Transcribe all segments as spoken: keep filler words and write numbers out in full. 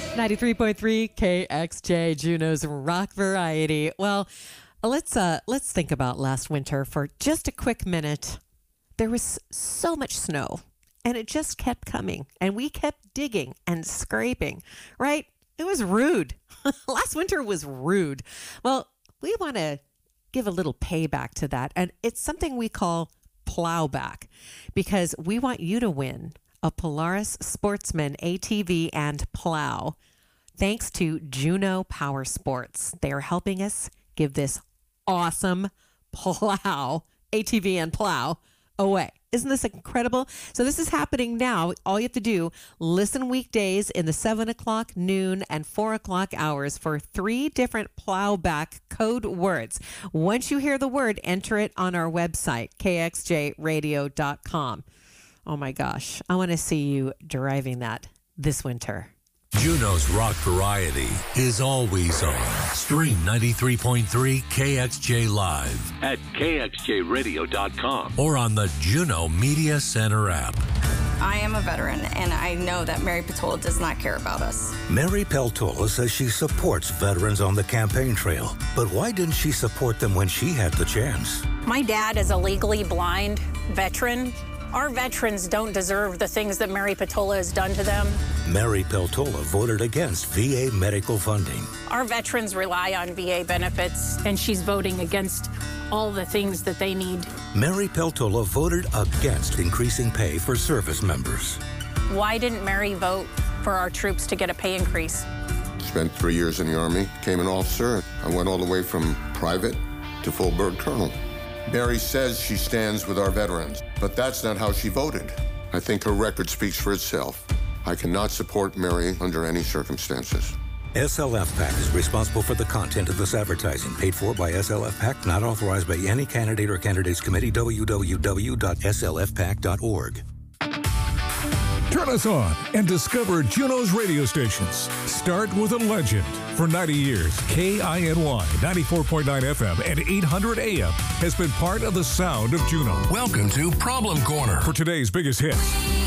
ninety-three point three K X J, Juneau's Rock Variety. Well, let's uh, let's think about last winter for just a quick minute. There was so much snow, and it just kept coming, and we kept digging and scraping, right? It was rude. Last winter was rude. Well, we want to give a little payback to that, and it's something we call plowback, because we want you to win a Polaris Sportsman A T V and plow, thanks to Juneau Power Sports. They are helping us give this awesome plow, A T V and plow, away. Isn't this incredible? So this is happening now. All you have to do, listen weekdays in the seven o'clock, noon, and four o'clock hours for three different plowback code words. Once you hear the word, enter it on our website, K X J radio dot com. Oh my gosh, I want to see you driving that this winter. Juneau's Rock Variety is always on. Stream ninety-three point three K X J Live at K X J radio dot com or on the Juneau Media Center app. I am a veteran, and I know that Mary Patola does not care about us. Mary Peltola says she supports veterans on the campaign trail. But why didn't she support them when she had the chance? My dad is a legally blind veteran. Our veterans don't deserve the things that Mary Patola has done to them. Mary Peltola voted against V A medical funding. Our veterans rely on V A benefits, and she's voting against all the things that they need. Mary Peltola voted against increasing pay for service members. Why didn't Mary vote for our troops to get a pay increase? Spent three years in the Army, became an officer. I went all the way from private to full bird colonel. Mary says she stands with our veterans, but that's not how she voted. I think her record speaks for itself. I cannot support Mary under any circumstances. S L F PAC is responsible for the content of this advertising, paid for by S L F PAC, not authorized by any candidate or candidates committee. w w w dot s l f pac dot org. Turn us on and discover Juneau's radio stations. Start with a legend. For ninety years, K I N Y ninety-four point nine F M and eight hundred A M has been part of the sound of Juneau. Welcome to Problem Corner. For today's biggest hits,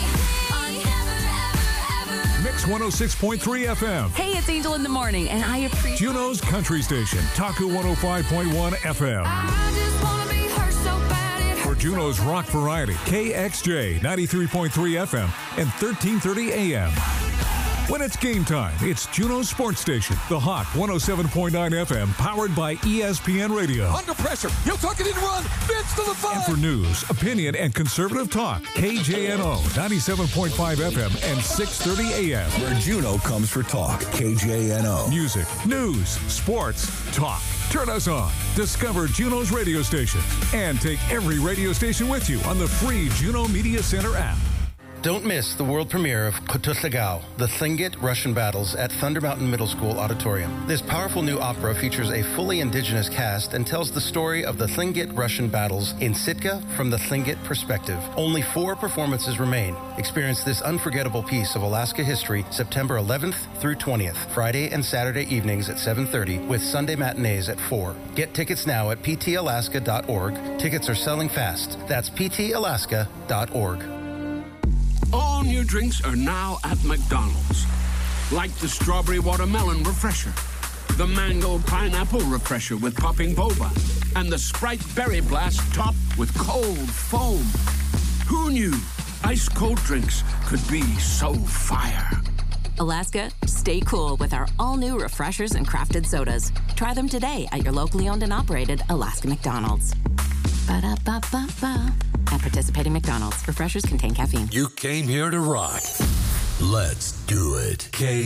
Mix one oh six point three F M. Hey, it's Angel in the Morning, and I appreciate Juneau's country station, Taku one oh five point one F M. I just wanna be hurt so bad it For Juneau's Rock Variety, K X J ninety-three point three F M and thirteen thirty A M. When it's game time, it's Juneau's Sports Station, the Hot one oh seven point nine F M, powered by E S P N Radio. Under pressure, he'll tuck it in run, Vince to the five. And for news, opinion, and conservative talk, K J N O ninety-seven point five F M and six thirty A M. Where Juneau comes for talk, K J N O. Music, news, sports, talk. Turn us on. Discover Juneau's radio stations and take every radio station with you on the free Juneau Media Center app. Don't miss the world premiere of Kutuzlagao, the Tlingit Russian Battles at Thunder Mountain Middle School Auditorium. This powerful new opera features a fully indigenous cast and tells the story of the Tlingit Russian battles in Sitka from the Tlingit perspective. Only four performances remain. Experience this unforgettable piece of Alaska history September eleventh through twentieth, Friday and Saturday evenings at seven thirty with Sunday matinees at four. Get tickets now at p t alaska dot org. Tickets are selling fast. That's p t alaska dot org. All new drinks are now at McDonald's. Like the strawberry watermelon refresher, the mango pineapple refresher with popping boba, and the Sprite berry blast topped with cold foam. Who knew ice cold drinks could be so fire? Alaska, stay cool with our all-new refreshers and crafted sodas. Try them today at your locally owned and operated Alaska McDonald's. Ba-da-ba-ba-ba. At participating McDonald's, refreshers contain caffeine. You came here to rock. Let's do it. K